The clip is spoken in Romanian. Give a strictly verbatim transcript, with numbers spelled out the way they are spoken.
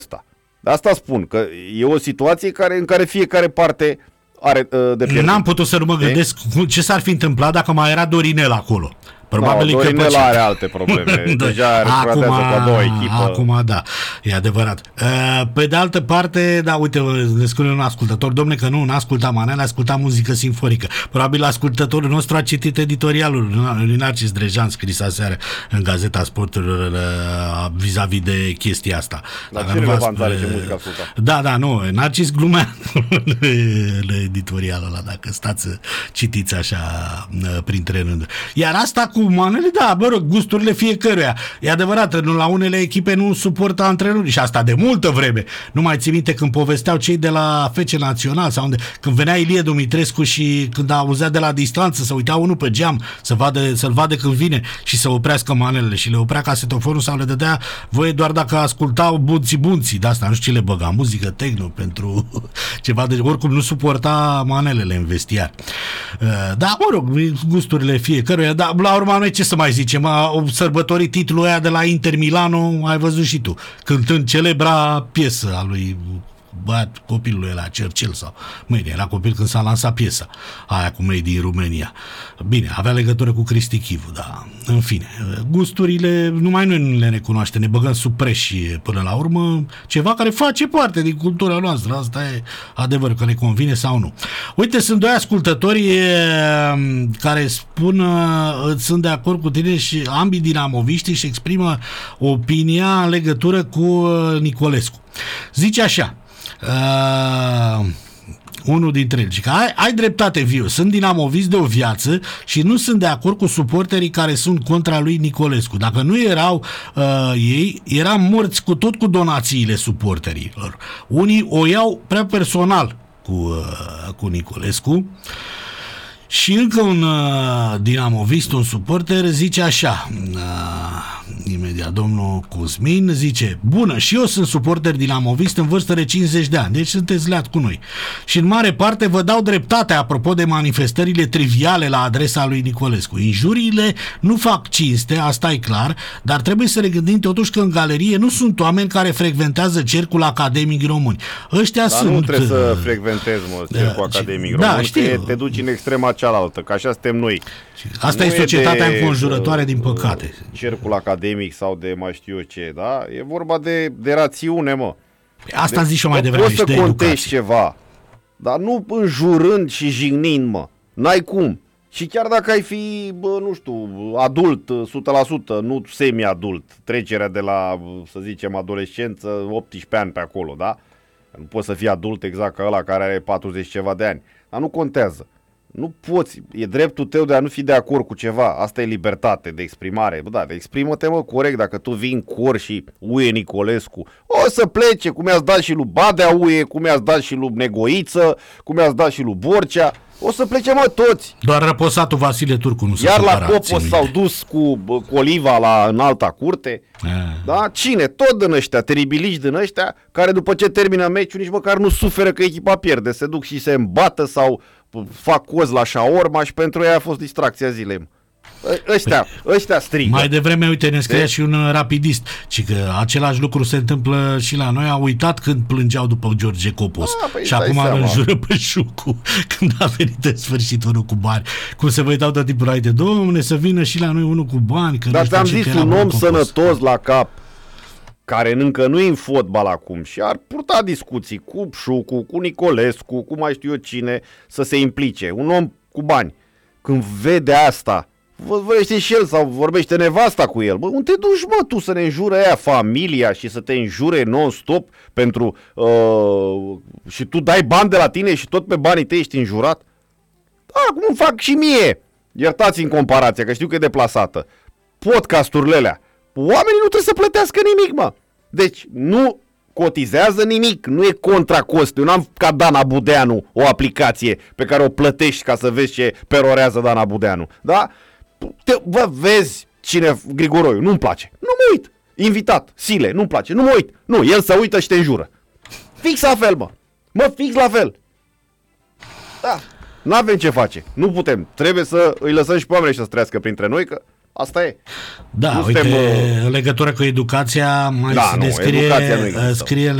ăsta. De asta spun, că e o situație care, în care fiecare parte are uh, de pierdut. N-am putut să nu mă gândesc e? ce s-ar fi întâmplat dacă mai era Dorinel acolo. Probabil no, că Dorinel are alte probleme. Deja acum, cu a doua echipă. Acum da, e adevărat. Pe de altă parte, da, uite, ne spune un ascultător, domne, că nu, n-asculta Manele, asculta muzică simfonică. Probabil ascultătorul nostru a citit editorialul lui Narcis Drejan scris aseară în Gazeta Sporturilor vis-a-vis de chestia asta. Dar ce relevant are ce muzică asculta? Da, da, nu, Narcis glumea la editorialul ăla, dacă stați să citiți așa printre rânduri. Iar asta cu Manele, da, bă rog, gusturile fiecăruia. E adevărat, la unele echipe nu suportă antrenorii și asta de multă vreme. Nu mai ții minte când povesteau cei de la F C Național sau unde, când venea Ilie Dumitrescu și când auzea de la distanță să uita unul pe geam să vadă, să-l vadă când vine și să oprească manelele și le oprea casetofonul sau le dădea voie doar dacă ascultau bunții bunții de asta, nu știu ce le băga, muzică techno pentru ceva de oricum nu suporta manelele în vestiar. Da, mă rog, gusturile fiecăruia, dar la urmă noi ce să mai zicem, a sărbătorit titlul ăia de la Inter Milano, ai văzut și tu, cântând celebra piesă a lui băiat copilul ăla, Cercel sau mâine, era copil când s-a lansat piesa aia cu mei din România. Bine, avea legătură cu Cristi Chivu, dar în fine, gusturile numai noi nu le recunoaște, ne băgăm sub preși până la urmă, ceva care face parte din cultura noastră, asta e adevăr că le convine sau nu. Uite, sunt doi ascultători care spun, sunt de acord cu tine și ambii dinamoviștii și exprimă opinia în legătură cu Nicolescu. Zice așa, Uh, unul dintre ei, că ai, ai dreptate, Viu, sunt dinamovist de o viață și nu sunt de acord cu suporterii care sunt contra lui Nicolescu. Dacă nu erau uh, ei, eram morți cu tot cu donațiile suporterilor. Unii o iau prea personal cu, uh, cu Nicolescu. Și încă un uh, dinamovist, un suporter, zice așa, uh, imediat domnul Cosmin zice, bună, și eu sunt suporter dinamovist în vârstă de cincizeci de ani, deci sunteți leat cu noi. Și în mare parte vă dau dreptate apropo de manifestările triviale la adresa lui Nicolescu. Injuriile nu fac cinste, asta e clar, dar trebuie să ne gândim totuși că în galerie nu sunt oameni care frecventează cercul academic român. Ăștia dar sunt... nu trebuie să frecventezi, mă, cercul uh, academic român, da, știu. Că te duci în extrema cealaltă, că așa suntem noi. Asta nu e societatea de, înconjurătoare, din păcate. Cercul academic sau de mai știu eu ce, da? E vorba de, de rațiune, mă. Asta zici și mai devreme. Poți să de contești ceva, dar nu înjurând și jignind, mă. N-ai cum. Și chiar dacă ai fi, bă, nu știu, adult, o sută la sută, nu semi-adult, trecerea de la, să zicem, adolescență, optsprezece ani pe acolo, da? Nu poți să fii adult exact ca ăla care are patruzeci ceva de ani. Dar nu contează. Nu poți, e dreptul tău de a nu fi de acord cu ceva, asta e libertate de exprimare. Bă, da, exprimă-te, mă, corect, dacă tu vii în cor și uie Nicolescu, o să plece, cum i-ați dat și lui Badea uie, cum i-ați dat și lui Negoiță, cum i-ați dat și lui Borcea, o să plece, mă, toți. Doar răposatul Vasile Turcu nu se Iar supăra, la Popos s-au dus cu, cu Oliva la înalta curte. A. Da? Cine? Tot din ăștia, teribilici din ăștia, care după ce termină meciul nici măcar nu suferă că echipa pierde, se duc și se îmbată sau fac cozi la șaorma și pentru ei a fost distracția zilei. Ăștia, păi, ăștia strigă. Mai devreme, uite, ne scria de? și un rapidist, ci că același lucru se întâmplă și la noi. A uitat când plângeau după George Copos. A, păi și acum îl înjură pe Șucu când a venit în sfârșit unul cu bani. Cum se vă uitau tot timpul înainte, domne, să vină și la noi unul cu bani. Că dar ți-am zis, un om sănătos la cap, care încă nu e în fotbal acum și ar purta discuții cu Șucu, cu Nicolescu, cu mai știu eu cine, să se implice. Un om cu bani, când vede asta, vorbește și el sau vorbește nevasta cu el. Bă, unde te duci, mă, tu să ne înjură aia familia și să te înjure non-stop pentru... Uh, și tu dai bani de la tine și tot pe banii tăi ești înjurat? Da, cum îmi fac și mie. Iertați în comparație, că știu că e deplasată. Podcasturile alea. Oamenii nu trebuie să plătească nimic, mă. Deci nu cotizează nimic, nu e contra cost. Eu n-am ca Dana Budeanu o aplicație pe care o plătești ca să vezi ce perorează Dana Budeanu. Da? Te, bă, vezi cine Grigoroiu, nu-mi place. Nu mă uit. Invitat, Sile, nu-mi place, nu mă uit. Nu, el se uită și te înjură. Fix la fel, mă. Mă, fix la fel. Da. N-avem ce face. Nu putem. Trebuie să îi lăsăm și pe oamenii să trăiască printre noi, că Asta e. Da, Nu uite, suntem, uh, în legătură cu educația, mai Da, se nu, descrie, educația nu există. scrie